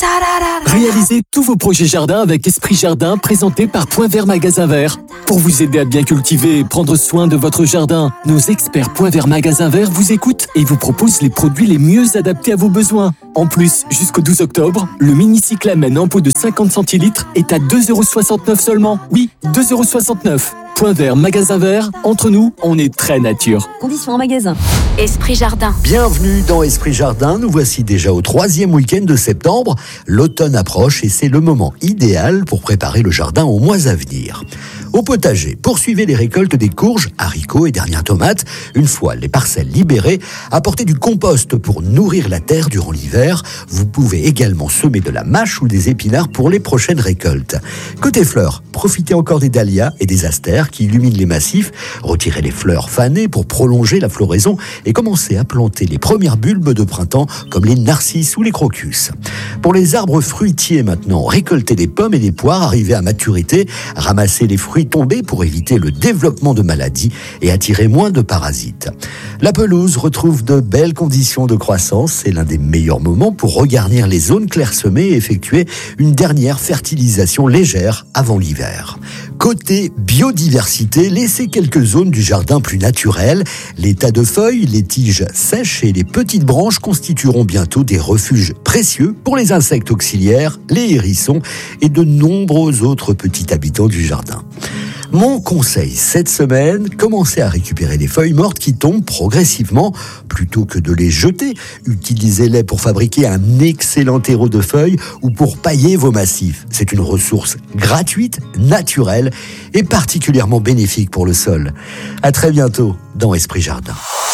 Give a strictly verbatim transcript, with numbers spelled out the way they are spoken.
Réalisez tous vos projets jardin avec Esprit Jardin, présenté par Point Vert Magasin Vert. Pour vous aider à bien cultiver et prendre soin de votre jardin, nos experts Point Vert Magasin Vert vous écoutent et vous proposent les produits les mieux adaptés à vos besoins. En plus, jusqu'au douze octobre, le mini-cyclamen en pot de cinquante centilitres est à deux euros soixante-neuf seulement. Oui, deux euros soixante-neuf. Point Vert Magasin Vert, entre nous, on est très nature. Conditions en magasin. Esprit Jardin. Bienvenue dans Esprit Jardin. Nous voici déjà au troisième week-end de septembre. L'automne approche et c'est le moment idéal pour préparer le jardin aux mois à venir. Au potager, poursuivez les récoltes des courges, haricots et dernières tomates. Une fois les parcelles libérées, apportez du compost pour nourrir la terre durant l'hiver. Vous pouvez également semer de la mâche ou des épinards pour les prochaines récoltes. Côté fleurs, profitez encore des dahlias et des astères qui illuminent les massifs. Retirez les fleurs fanées pour prolonger la floraison et commencez à planter les premières bulbes de printemps comme les narcisses ou les crocus. Pour les arbres fruitiers maintenant, récoltez des pommes et des poires arrivées à maturité. Ramassez les fruits tombés pour éviter le développement de maladies et attirer moins de parasites. La pelouse retrouve de belles conditions de croissance. C'est l'un des meilleurs moments pour regarnir les zones clairsemées et effectuer une dernière fertilisation légère avant l'hiver. Côté biodiversité, laissez quelques zones du jardin plus naturelles. Les tas de feuilles, les tiges sèches et les petites branches constitueront bientôt des refuges précieux pour les insectes auxiliaires, les hérissons et de nombreux autres petits habitants du jardin. Mon conseil cette semaine, commencez à récupérer les feuilles mortes qui tombent progressivement. Plutôt que de les jeter, utilisez-les pour fabriquer un excellent terreau de feuilles ou pour pailler vos massifs. C'est une ressource gratuite, naturelle et particulièrement bénéfique pour le sol. À très bientôt dans Esprit Jardin.